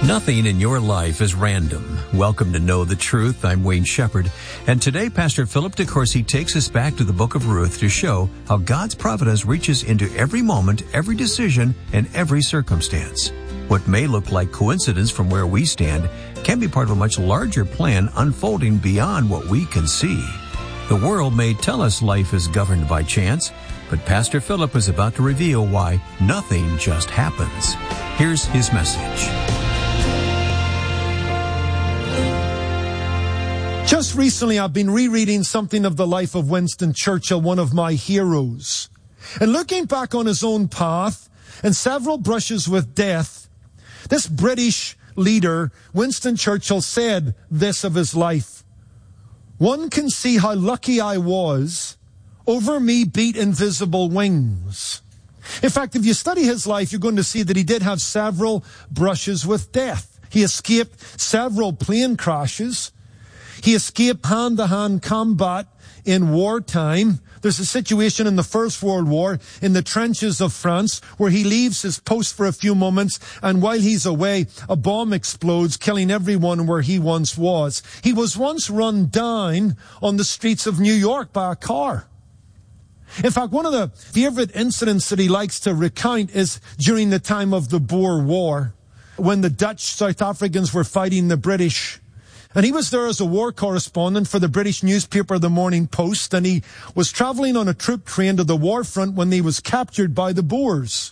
Nothing in your life is random. Welcome to Know the Truth. I'm Wayne Shepherd. And today, Pastor Philip DeCourcy takes us back to the book of Ruth to show how God's providence reaches into every moment, every decision, and every circumstance. What may look like coincidence from where we stand can be part of a much larger plan unfolding beyond what we can see. The world may tell us life is governed by chance, but Pastor Philip is about to reveal why nothing just happens. Here's his message. Just recently, I've been rereading something of the life of Winston Churchill, one of my heroes. And looking back on his own path and several brushes with death, this British leader, Winston Churchill, said this of his life: "One can see how lucky I was. Over me beat invisible wings." In fact, if you study his life, you're going to see that he did have several brushes with death. He escaped several plane crashes. He escaped hand-to-hand combat in wartime. There's a situation in the First World War in the trenches of France where he leaves his post for a few moments, and while he's away, a bomb explodes, killing everyone where he once was. He was once run down on the streets of New York by a car. In fact, one of the favorite incidents that he likes to recount is during the time of the Boer War, when the Dutch South Africans were fighting the British. And he was there as a war correspondent for the British newspaper, The Morning Post, and he was traveling on a troop train to the war front when he was captured by the Boers.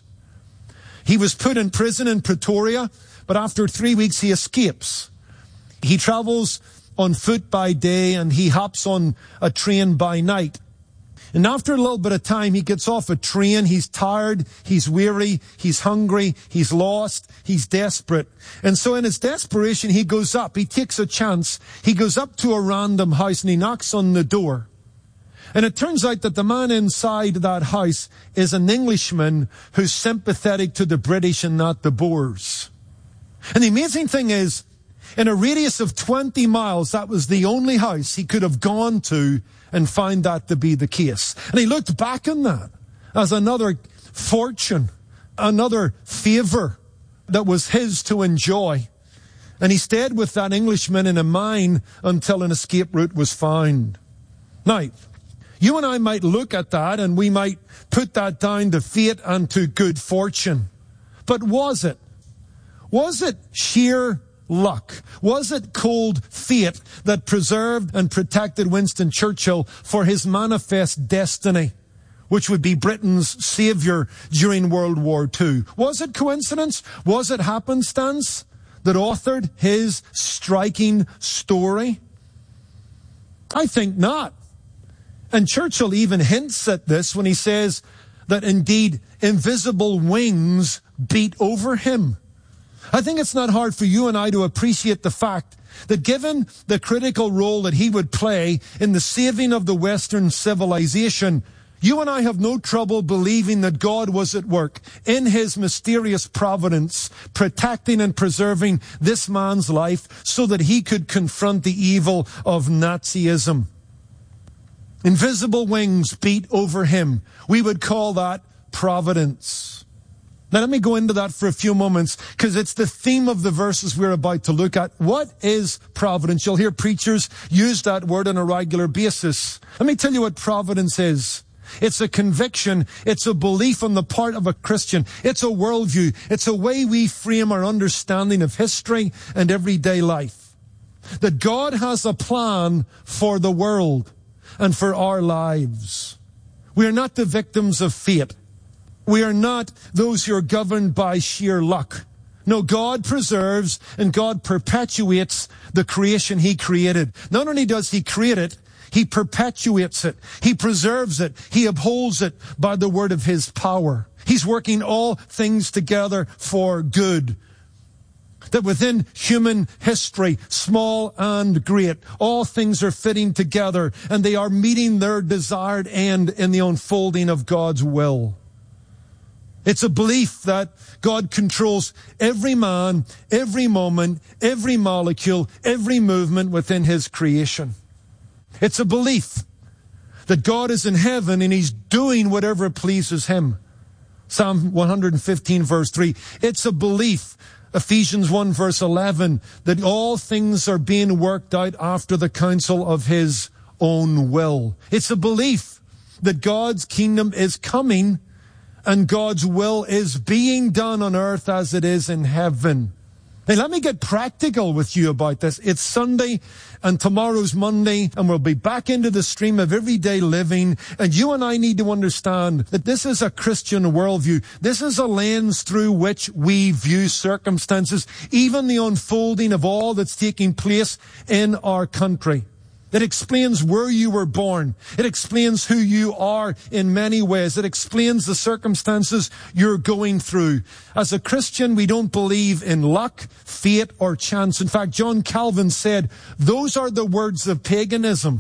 He was put in prison in Pretoria, but after 3 weeks he escapes. He travels on foot by day and he hops on a train by night. And after a little bit of time, he gets off a train. He's tired, he's weary, he's hungry, he's lost, he's desperate. And so in his desperation, he goes up. He takes a chance. He goes up to a random house and he knocks on the door. And it turns out that the man inside that house is an Englishman who's sympathetic to the British and not the Boers. And the amazing thing is, in a radius of 20 miles, that was the only house he could have gone to and find that to be the case. And he looked back on that as another fortune, another favor that was his to enjoy. And he stayed with that Englishman in a mine until an escape route was found. Now, you and I might look at that and we might put that down to fate and to good fortune. But was it? Was it sheer luck? Was it cold fate that preserved and protected Winston Churchill for his manifest destiny, which would be Britain's savior during World War II? Was it coincidence? Was it happenstance that authored his striking story? I think not. And Churchill even hints at this when he says that indeed invisible wings beat over him. I think it's not hard for you and I to appreciate the fact that given the critical role that he would play in the saving of the Western civilization, you and I have no trouble believing that God was at work in his mysterious providence, protecting and preserving this man's life so that he could confront the evil of Nazism. Invisible wings beat over him. We would call that providence. Now let me go into that for a few moments because it's the theme of the verses we're about to look at. What is providence? You'll hear preachers use that word on a regular basis. Let me tell you what providence is. It's a conviction. It's a belief on the part of a Christian. It's a worldview. It's a way we frame our understanding of history and everyday life. That God has a plan for the world and for our lives. We are not the victims of fate. We are not those who are governed by sheer luck. No, God preserves and God perpetuates the creation he created. Not only does he create it, he perpetuates it. He preserves it. He upholds it by the word of his power. He's working all things together for good. That within human history, small and great, all things are fitting together and they are meeting their desired end in the unfolding of God's will. It's a belief that God controls every man, every moment, every molecule, every movement within his creation. It's a belief that God is in heaven and he's doing whatever pleases him. Psalm 115 verse 3. It's a belief Ephesians 1 verse 11, that all things are being worked out after the counsel of his own will. It's a belief that God's kingdom is coming and God's will is being done on earth as it is in heaven. Hey, let me get practical with you about this. It's Sunday and tomorrow's Monday, and we'll be back into the stream of everyday living. And you and I need to understand that this is a Christian worldview. This is a lens through which we view circumstances, even the unfolding of all that's taking place in our country. It explains where you were born. It explains who you are in many ways. It explains the circumstances you're going through. As a Christian, we don't believe in luck, fate, or chance. In fact, John Calvin said, those are the words of paganism.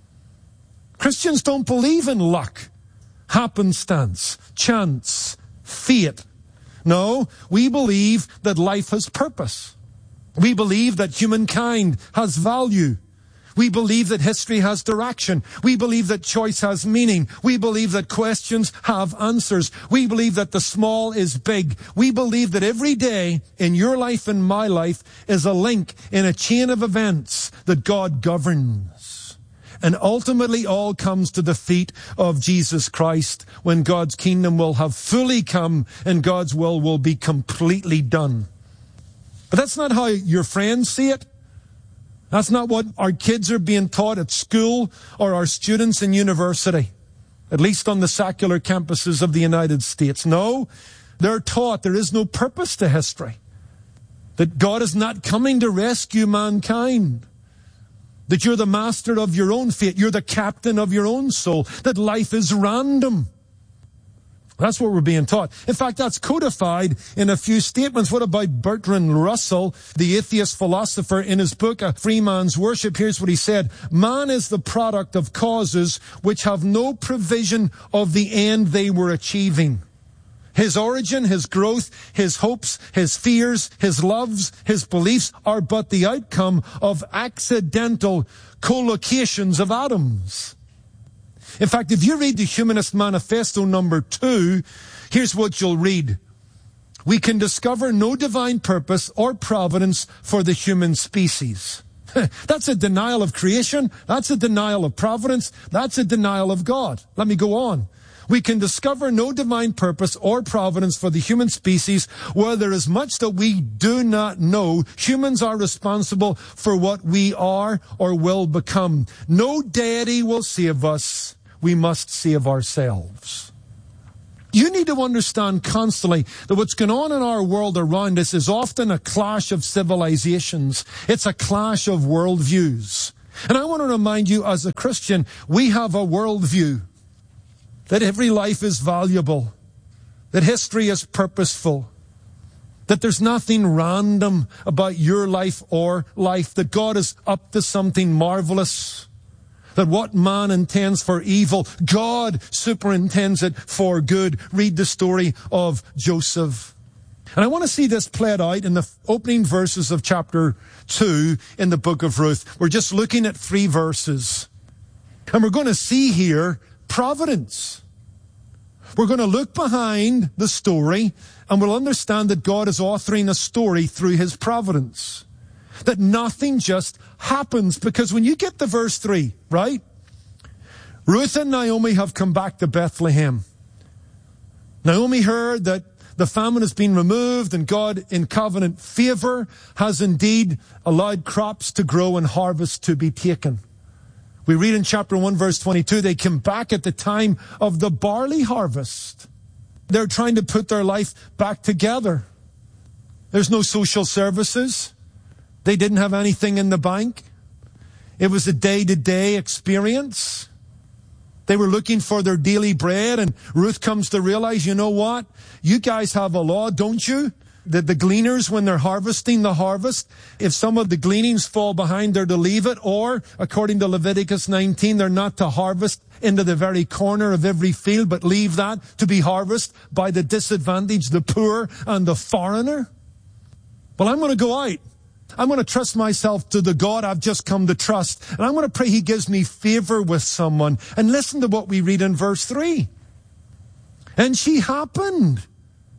Christians don't believe in luck, happenstance, chance, fate. No, we believe that life has purpose. We believe that humankind has value. We believe that history has direction. We believe that choice has meaning. We believe that questions have answers. We believe that the small is big. We believe that every day in your life and my life is a link in a chain of events that God governs. And ultimately all comes to the feet of Jesus Christ when God's kingdom will have fully come and God's will be completely done. But that's not how your friends see it. That's not what our kids are being taught at school or our students in university, at least on the secular campuses of the United States. No, they're taught there is no purpose to history, that God is not coming to rescue mankind, that you're the master of your own fate, you're the captain of your own soul, that life is random. That's what we're being taught. In fact, that's codified in a few statements. What about Bertrand Russell, the atheist philosopher, in his book, A Free Man's Worship? Here's what he said. Man is the product of causes which have no provision of the end they were achieving. His origin, his growth, his hopes, his fears, his loves, his beliefs are but the outcome of accidental collocations of atoms. In fact, if you read the Humanist Manifesto number 2, here's what you'll read. We can discover no divine purpose or providence for the human species. That's a denial of creation. That's a denial of providence. That's a denial of God. Let me go on. We can discover no divine purpose or providence for the human species where there is much that we do not know. Humans are responsible for what we are or will become. No deity will save us. We must save ourselves. You need to understand constantly that what's going on in our world around us is often a clash of civilizations. It's a clash of worldviews. And I want to remind you, as a Christian, we have a worldview that every life is valuable, that history is purposeful, that there's nothing random about your life or life, that God is up to something marvelous, that what man intends for evil, God superintends it for good. Read the story of Joseph. And I want to see this played out in the opening verses of chapter 2 in the book of Ruth. We're just looking at 3 verses. And we're going to see here providence. We're going to look behind the story and we'll understand that God is authoring a story through his providence. That nothing just happens, because when you get to verse 3, right? Ruth and Naomi have come back to Bethlehem. Naomi heard that the famine has been removed and God in covenant favor has indeed allowed crops to grow and harvest to be taken. We read in chapter 1 verse 22, they came back at the time of the barley harvest. They're trying to put their life back together. There's no social services. They didn't have anything in the bank. It was a day-to-day experience. They were looking for their daily bread, and Ruth comes to realize, you know what? You guys have a law, don't you? That the gleaners, when they're harvesting the harvest, if some of the gleanings fall behind, they're to leave it, or, according to Leviticus 19, they're not to harvest into the very corner of every field, but leave that to be harvested by the disadvantaged, the poor, and the foreigner. Well, I'm going to go out. I'm going to trust myself to the God I've just come to trust. And I'm going to pray he gives me favor with someone. And listen to what we read in verse 3. And she happened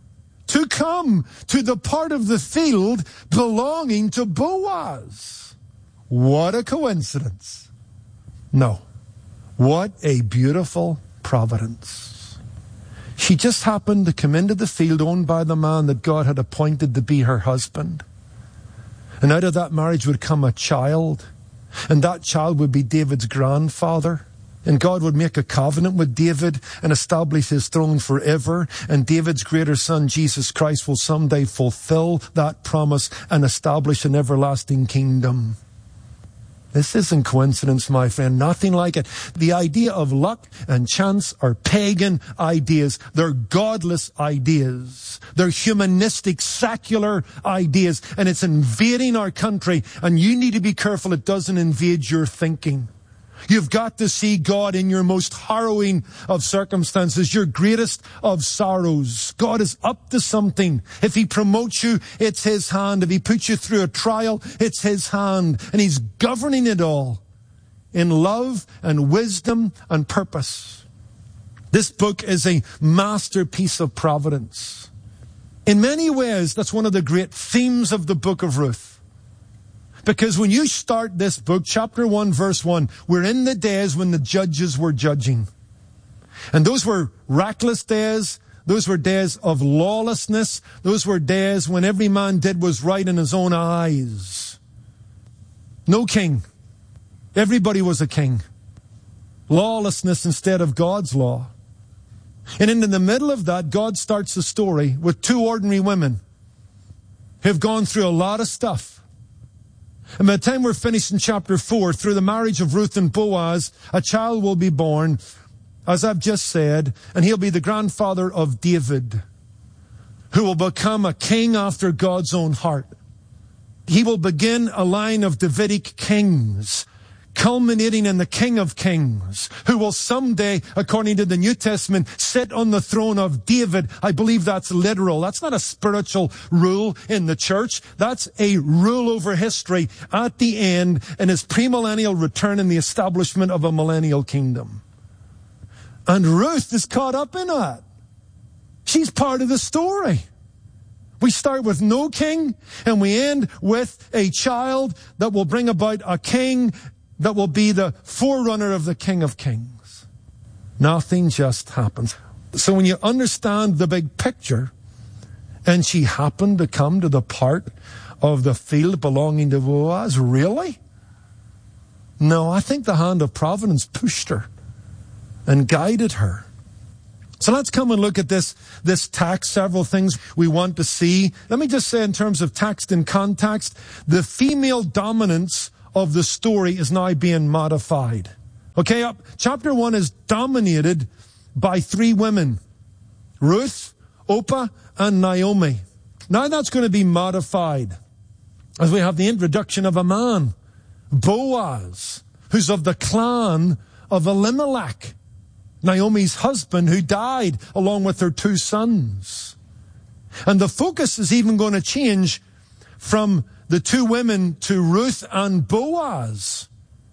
to come to the part of the field belonging to Boaz. What a coincidence. No. What a beautiful providence. She just happened to come into the field owned by the man that God had appointed to be her husband. And out of that marriage would come a child. And that child would be David's grandfather. And God would make a covenant with David and establish his throne forever. And David's greater son, Jesus Christ, will someday fulfill that promise and establish an everlasting kingdom. This isn't coincidence, my friend. Nothing like it. The idea of luck and chance are pagan ideas. They're godless ideas. They're humanistic, secular ideas. And it's invading our country. And you need to be careful it doesn't invade your thinking. You've got to see God in your most harrowing of circumstances, your greatest of sorrows. God is up to something. If He promotes you, it's His hand. If He puts you through a trial, it's His hand. And He's governing it all in love and wisdom and purpose. This book is a masterpiece of providence. In many ways, that's one of the great themes of the book of Ruth. Because when you start this book, chapter 1, verse 1, we're in the days when the judges were judging. And those were reckless days. Those were days of lawlessness. Those were days when every man did was right in his own eyes. No king. Everybody was a king. Lawlessness instead of God's law. And in the middle of that, God starts the story with two ordinary women who've gone through a lot of stuff. And by the time we're finished in chapter 4, through the marriage of Ruth and Boaz, a child will be born, as I've just said, and he'll be the grandfather of David, who will become a king after God's own heart. He will begin a line of Davidic kings, culminating in the King of Kings, who will someday, according to the New Testament, sit on the throne of David. I believe that's literal. That's not a spiritual rule in the church. That's a rule over history at the end in His premillennial return and the establishment of a millennial kingdom. And Ruth is caught up in that. She's part of the story. We start with no king, and we end with a child that will bring about a king that will be the forerunner of the King of Kings. Nothing just happens. So when you understand the big picture, and she happened to come to the part of the field belonging to Boaz, really? No, I think the hand of providence pushed her and guided her. So let's come and look at this text, several things we want to see. Let me just say in terms of text and context, the female dominance of the story is now being modified. Okay, chapter 1 is dominated by three women, Ruth, Orpah, and Naomi. Now that's going to be modified as we have the introduction of a man, Boaz, who's of the clan of Elimelech, Naomi's husband, who died along with her two sons. And the focus is even going to change from the two women to Ruth and Boaz.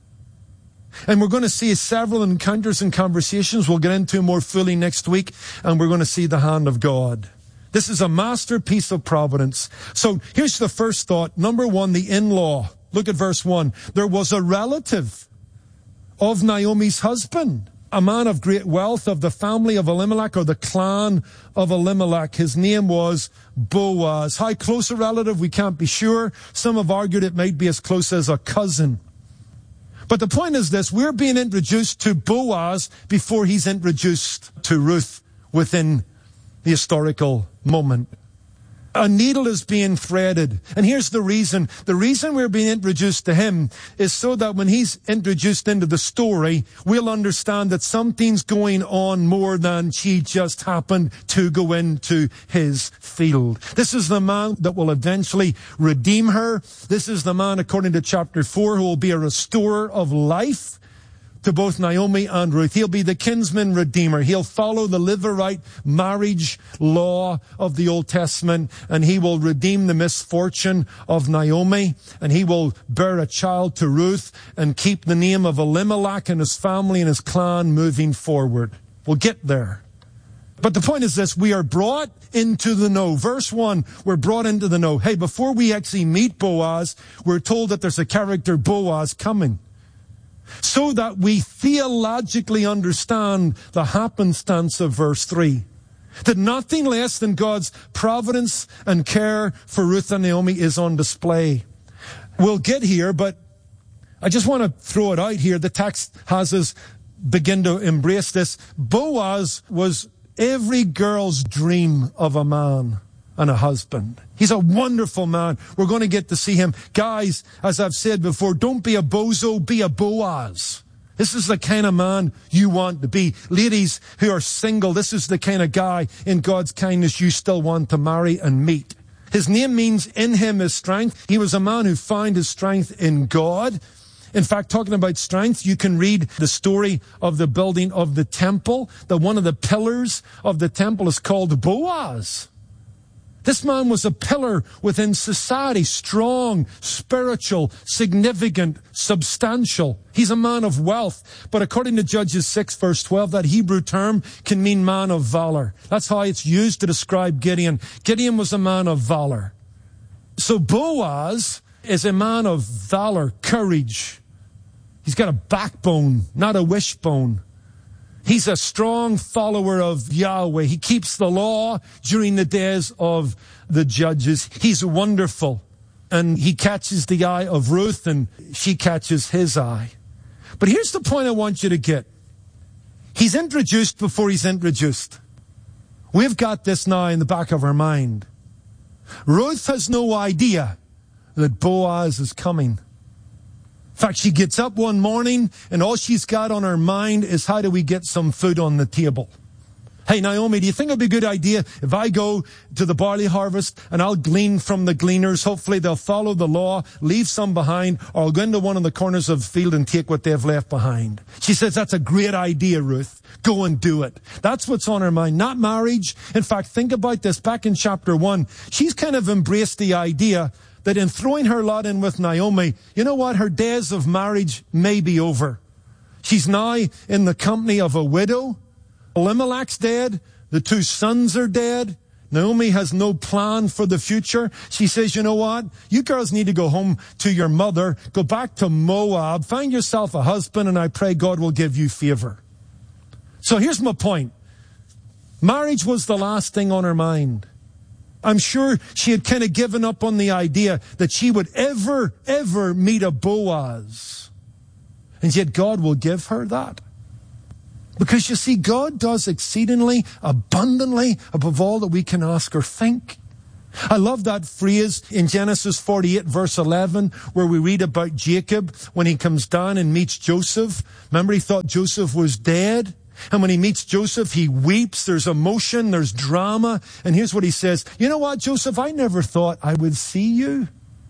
And we're going to see several encounters and conversations we'll get into more fully next week, and we're going to see the hand of God. This is a masterpiece of providence. So here's the first thought. Number one, the in-law. Look at verse 1. There was a relative of Naomi's husband, a man of great wealth of the family of Elimelech, or the clan of Elimelech. His name was Boaz. How close a relative, we can't be sure. Some have argued it might be as close as a cousin. But the point is this, we're being introduced to Boaz before he's introduced to Ruth within the historical moment. A needle is being threaded. And here's the reason. The reason we're being introduced to him is so that when he's introduced into the story, we'll understand that something's going on more than she just happened to go into his field. This is the man that will eventually redeem her. This is the man, according to chapter 4, who will be a restorer of life to both Naomi and Ruth. He'll be the kinsman redeemer. He'll follow the Levirate marriage law of the Old Testament, and he will redeem the misfortune of Naomi, and he will bear a child to Ruth and keep the name of Elimelech and his family and his clan moving forward. We'll get there. But the point is this, we are brought into the know. Verse 1, we're brought into the know. Hey, before we actually meet Boaz, we're told that there's a character Boaz coming. So that we theologically understand the happenstance of verse 3. That nothing less than God's providence and care for Ruth and Naomi is on display. We'll get here, but I just want to throw it out here. The text has us begin to embrace this. Boaz was every girl's dream of a man and a husband. He's a wonderful man. We're going to get to see him. Guys, as I've said before, don't be a bozo, be a Boaz. This is the kind of man you want to be. Ladies who are single, this is the kind of guy in God's kindness you still want to marry and meet. His name means in him is strength. He was a man who found his strength in God. In fact, talking about strength, you can read the story of the building of the temple. That one of the pillars of the temple is called Boaz. This man was a pillar within society, strong, spiritual, significant, substantial. He's a man of wealth. But according to Judges 6 verse 12, that Hebrew term can mean man of valor. That's how it's used to describe Gideon. Gideon was a man of valor. So Boaz is a man of valor, courage. He's got a backbone, not a wishbone. He's a strong follower of Yahweh. He keeps the law during the days of the judges. He's wonderful. And he catches the eye of Ruth and she catches his eye. But here's the point I want you to get. He's introduced before he's introduced. We've got this now in the back of our mind. Ruth has no idea that Boaz is coming. In fact, she gets up one morning and all she's got on her mind is how do we get some food on the table? Hey, Naomi, do you think it'd be a good idea if I go to the barley harvest and I'll glean from the gleaners? Hopefully they'll follow the law, leave some behind, or I'll go into one of the corners of the field and take what they've left behind. She says, that's a great idea, Ruth. Go and do it. That's what's on her mind, not marriage. In fact, think about this. Back in chapter 1, she's kind of embraced the idea that in throwing her lot in with Naomi, you know what? Her days of marriage may be over. She's now in the company of a widow. Elimelech's dead. The 2 sons are dead. Naomi has no plan for the future. She says, you know what? You girls need to go home to your mother. Go back to Moab. Find yourself a husband, and I pray God will give you favor. So here's my point. Marriage was the last thing on her mind. I'm sure she had kind of given up on the idea that she would ever meet a Boaz. And yet God will give her that. Because you see, God does exceedingly, abundantly, above all that we can ask or think. I love that phrase in Genesis 48 verse 11 where we read about Jacob when he comes down and meets Joseph. Remember, he thought Joseph was dead. And when he meets Joseph, he weeps. There's emotion. There's drama. And here's what he says. You know what, Joseph? I never thought I would see you,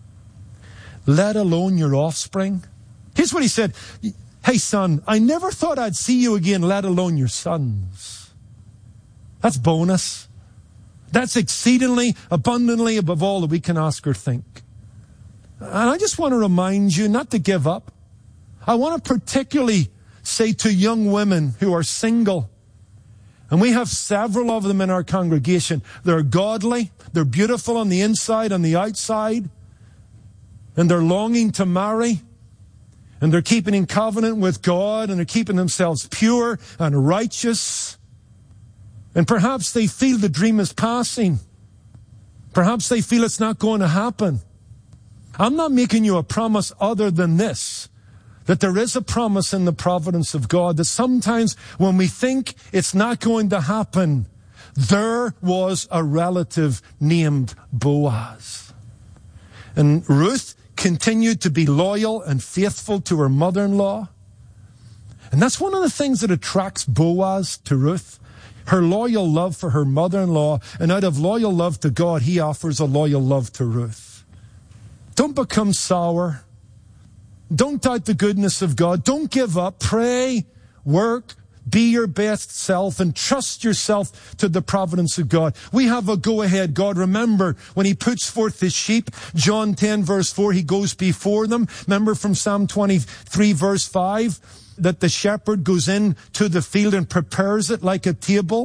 let alone your offspring. Here's what he said. Hey, son, I never thought I'd see you again, let alone your sons. That's bonus. That's exceedingly, abundantly above all that we can ask or think. And I just want to remind you not to give up. I want to particularly say to young women who are single, and we have several of them in our congregation, they're godly, they're beautiful on the inside, on the outside, and they're longing to marry, and they're keeping in covenant with God, and they're keeping themselves pure and righteous, and perhaps they feel the dream is passing. Perhaps they feel it's not going to happen. I'm not making you a promise other than this, that there is a promise in the providence of God, that sometimes when we think it's not going to happen, there was a relative named Boaz. And Ruth continued to be loyal and faithful to her mother-in-law. And that's one of the things that attracts Boaz to Ruth, her loyal love for her mother-in-law. And out of loyal love to God, he offers a loyal love to Ruth. Don't become sour. Don't doubt the goodness of God. Don't give up. Pray, work, be your best self, and trust yourself to the providence of God. We have a go-ahead God. Remember, when he puts forth his sheep, John 10 verse 4, he goes before them. Remember from Psalm 23 verse 5, that the shepherd goes in to the field and prepares it like a table.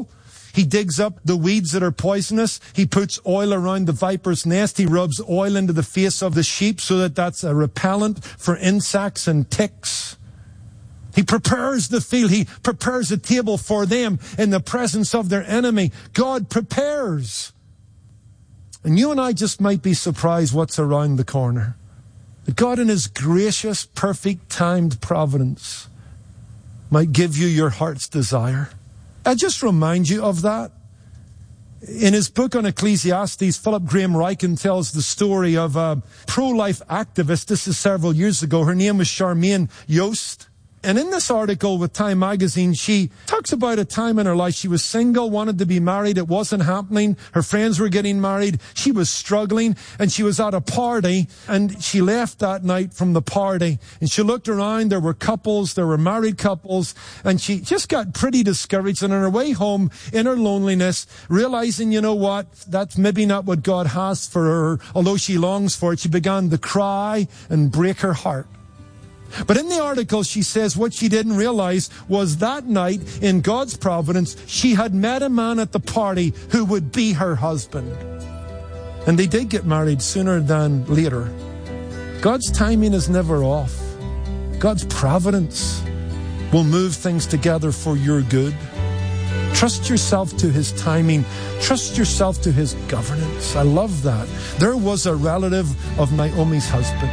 He digs up the weeds that are poisonous. He puts oil around the viper's nest. He rubs oil into the face of the sheep so that that's a repellent for insects and ticks. He prepares the field. He prepares a table for them in the presence of their enemy. God prepares. And you and I just might be surprised what's around the corner. That God in His gracious, perfect, timed providence might give you your heart's desire. I just remind you of that. In his book on Ecclesiastes, Philip Graham Ryken tells the story of a pro-life activist. This is several years ago. Her name was Charmaine Yost. And in this article with Time magazine, she talks about a time in her life. She was single, wanted to be married. It wasn't happening. Her friends were getting married. She was struggling, and she was at a party, and she left that night from the party. And she looked around. There were couples. There were married couples. And she just got pretty discouraged. And on her way home, in her loneliness, realizing, you know what, that's maybe not what God has for her, although she longs for it, she began to cry and break her heart. But in the article, she says what she didn't realize was that night, in God's providence, she had met a man at the party who would be her husband. And they did get married sooner than later. God's timing is never off. God's providence will move things together for your good. Trust yourself to His timing. Trust yourself to His governance. I love that. There was a relative of Naomi's husband.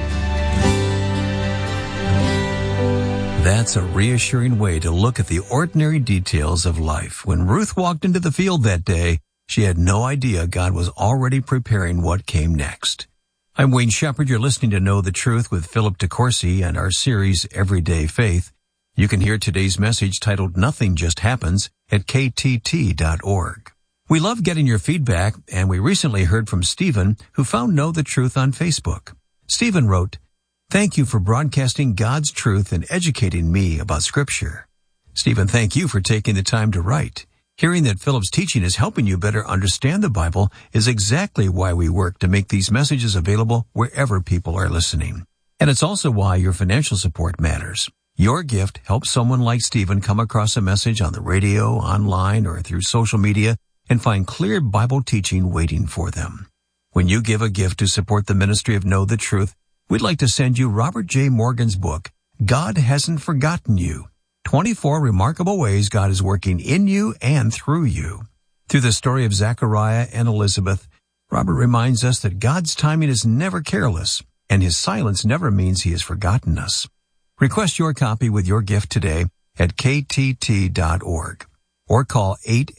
That's a reassuring way to look at the ordinary details of life. When Ruth walked into the field that day, she had no idea God was already preparing what came next. I'm Wayne Shepherd. You're listening to Know the Truth with Philip DeCourcy and our series, Everyday Faith. You can hear today's message titled Nothing Just Happens at ktt.org. We love getting your feedback, and we recently heard from Stephen, who found Know the Truth on Facebook. Stephen wrote, "Thank you for broadcasting God's truth and educating me about Scripture." Stephen, thank you for taking the time to write. Hearing that Philip's teaching is helping you better understand the Bible is exactly why we work to make these messages available wherever people are listening. And it's also why your financial support matters. Your gift helps someone like Stephen come across a message on the radio, online, or through social media and find clear Bible teaching waiting for them. When you give a gift to support the ministry of Know the Truth, we'd like to send you Robert J. Morgan's book, God Hasn't Forgotten You, 24 Remarkable Ways God is Working in You and Through You. Through the story of Zechariah and Elizabeth, Robert reminds us that God's timing is never careless, and His silence never means He has forgotten us. Request your copy with your gift today at ktt.org or call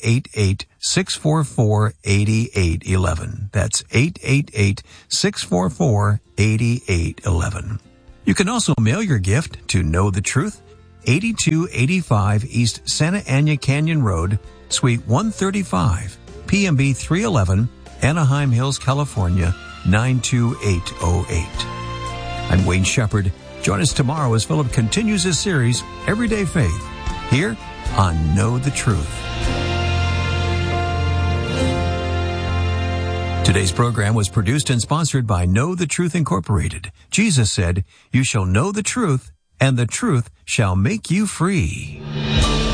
888-644-8811. That's 888-644-8811. You can also mail your gift to Know the Truth, 8285 East Santa Ana Canyon Road, Suite 135, PMB 311, Anaheim Hills, California, 92808. I'm Wayne Shepherd. Join us tomorrow as Philip continues his series, Everyday Faith, here on Know the Truth. Today's program was produced and sponsored by Know the Truth Incorporated. Jesus said, "You shall know the truth, and the truth shall make you free."